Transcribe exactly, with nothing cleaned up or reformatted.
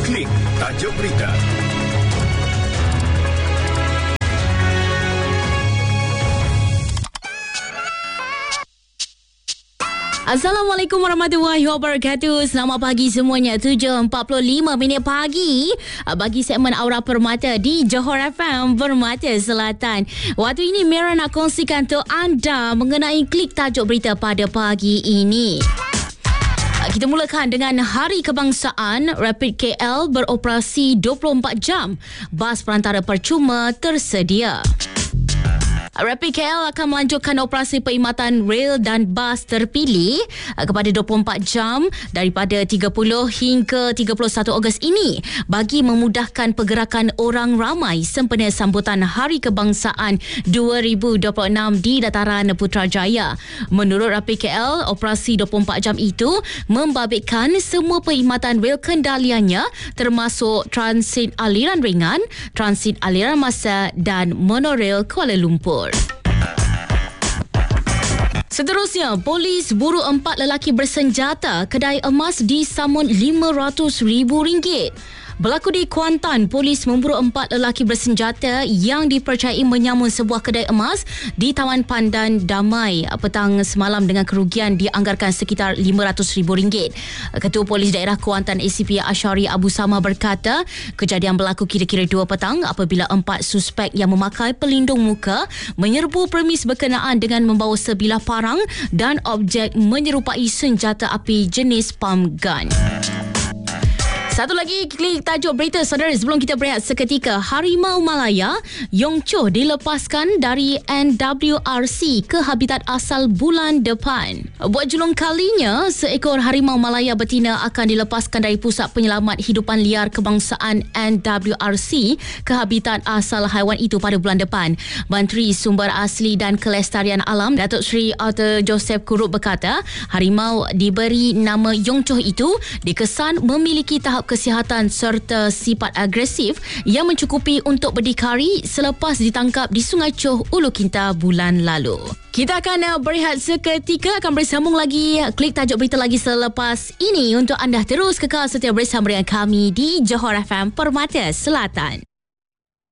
Klik tajuk berita. Assalamualaikum warahmatullahi wabarakatuh. Selamat pagi semuanya. tujuh empat puluh lima minit pagi bagi segmen Aura Permata di Johor F M Permata Selatan. Waktu ini Mira nak kongsikan untuk anda mengenai klik tajuk berita pada pagi ini. Kita mulakan dengan Hari Kebangsaan. Rapid K L beroperasi dua puluh empat jam. Bas perantara percuma tersedia. Rapid K L akan melanjutkan operasi perkhidmatan rel dan bas terpilih kepada dua puluh empat jam daripada tiga puluh hingga tiga puluh satu Ogos ini bagi memudahkan pergerakan orang ramai sempena sambutan Hari Kebangsaan dua ribu dua puluh enam di Dataran Putrajaya. Menurut Rapid K L, operasi dua puluh empat jam itu membabitkan semua perkhidmatan rel kendaliannya termasuk transit aliran ringan, transit aliran massa dan monorail Kuala Lumpur. Seterusnya, polis buru empat lelaki bersenjata kedai emas disamun lima ratus ribu ringgit. Berlaku di Kuantan, polis memburu empat lelaki bersenjata yang dipercayai menyamun sebuah kedai emas di Taman Pandan Damai petang semalam dengan kerugian dianggarkan sekitar lima ratus ribu ringgit. Ketua Polis Daerah Kuantan A C P Ashari Abu Sama berkata, kejadian berlaku kira-kira dua petang apabila empat suspek yang memakai pelindung muka menyerbu premis berkenaan dengan membawa sebilah parang dan objek menyerupai senjata api jenis pump gun. Satu lagi klik tajuk berita saudara sebelum kita berehat seketika. Harimau Malaya Yong Choh dilepaskan dari N W R C ke habitat asal bulan depan. Buat julung kalinya, seekor harimau Malaya betina akan dilepaskan dari Pusat Penyelamat Hidupan Liar Kebangsaan N W R C ke habitat asal haiwan itu pada bulan depan. Menteri Sumber Asli dan Kelestarian Alam Datuk Seri Arthur Joseph Kurup berkata, harimau diberi nama Yong Choh itu dikesan memiliki tahap kesihatan serta sifat agresif yang mencukupi untuk berdikari selepas ditangkap di Sungai Choh, Ulu Kinta bulan lalu. Kita akan berehat seketika, akan bersambung lagi. Klik tajuk berita lagi selepas ini untuk anda terus kekal setia bersama dengan kami di Johor F M Permata Selatan.